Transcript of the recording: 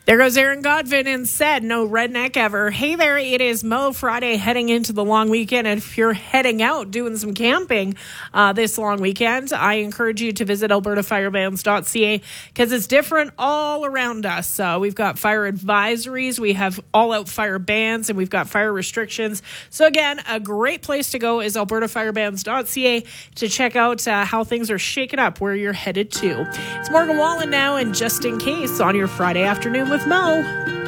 There goes Aaron Godvin and said, no redneck ever. Hey there, it is Mo Friday heading into the long weekend. And if you're heading out doing some camping this long weekend, I encourage you to visit albertafirebans.ca because it's different all around us. We've got fire advisories, we have all-out fire bans, and we've got fire restrictions. So again, a great place to go is albertafirebans.ca to check out how things are shaking up where you're headed to. It's Morgan Wallen now, and just in case on your Friday afternoon with Mo.